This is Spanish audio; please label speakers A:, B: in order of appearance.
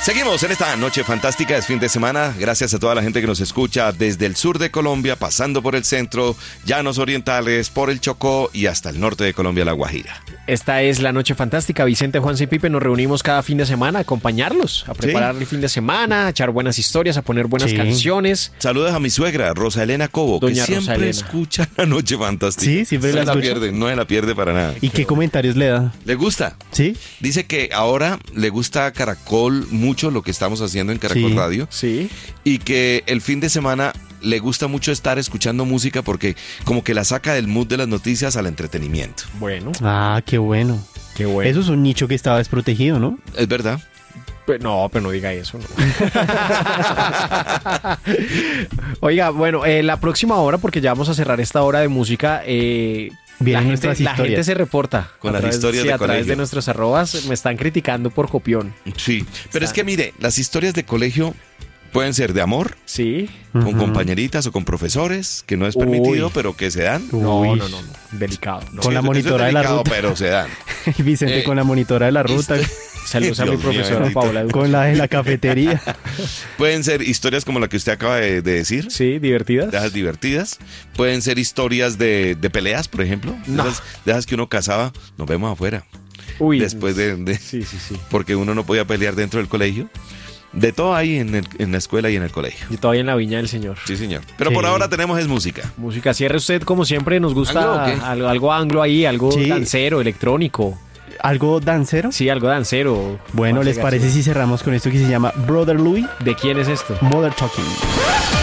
A: Seguimos en esta noche fantástica, es fin de semana. Gracias a toda la gente que nos escucha desde el sur de Colombia, pasando por el centro, llanos orientales, por el Chocó y hasta el norte de Colombia, La Guajira.
B: Esta es la noche fantástica. Vicente, Juanse y Pipe nos reunimos cada fin de semana a acompañarlos, a preparar el fin de semana, a echar buenas historias, a poner buenas canciones.
A: Saludos a mi suegra, Rosa Elena Cobo,
B: Doña
A: que siempre
B: Rosa Elena
A: escucha la noche fantástica.
C: Sí, siempre la escucha.
A: pierde, no se la pierde para nada.
C: ¿Y qué comentarios le da?
A: ¿Le gusta?
C: ¿Sí?
A: Dice que ahora le gusta a Caracol mucho lo que estamos haciendo en Caracol Radio.
B: Sí.
A: Y que el fin de semana le gusta mucho estar escuchando música porque como que la saca del mood de las noticias al entretenimiento.
B: Bueno.
C: Ah, qué bueno.
B: Qué bueno.
C: Eso es un nicho que estaba desprotegido, ¿no?
A: Es verdad.
B: No, pero no diga eso, no. Oiga, bueno, la próxima hora, porque ya vamos a cerrar esta hora de música,
C: Vienen nuestras
B: la
C: historias.
B: gente se reporta.
A: Con las historias de
B: a través
A: colegio.
B: de nuestros arrobas me están criticando por copión.
A: Sí, pero es que mire, las historias de colegio pueden ser de amor,
B: Sí.
A: con compañeritas o con profesores, que no es permitido,
B: Uy.
A: pero que se dan.
B: No,
C: Uy.
B: no. Delicado. No.
C: Con la
A: eso es
C: monitora de la
A: delicado,
C: ruta.
A: pero se dan.
C: Vicente con la monitora de la ruta,
B: Saludos a mi
A: Dios mío,
B: profesora
A: bendito.
B: Paula Duque.
C: con la de la cafetería.
A: Pueden ser historias como la que usted acaba de decir.
B: Sí, divertidas.
A: De esas divertidas. Pueden ser historias de peleas, por ejemplo.
B: No.
A: De esas que uno cazaba. Nos vemos afuera.
B: Uy.
A: Después de
B: Sí.
A: porque uno no podía pelear dentro del colegio. De todo ahí en la escuela y en el colegio.
B: Y todavía en la viña del señor.
A: Sí, señor. Pero
C: Sí.
A: por ahora tenemos es música.
B: Música, cierre usted como siempre, nos gusta
A: ¿Anglo o qué?
B: algo anglo ahí, algo
C: Sí.
B: dancero, electrónico.
C: ¿Algo dancero?
B: Sí, algo dancero.
C: Bueno,
B: Más
C: ¿les
B: legal.
C: parece si cerramos con esto que se llama Brother Louie,
B: ¿De quién es esto?
C: Mother Talking?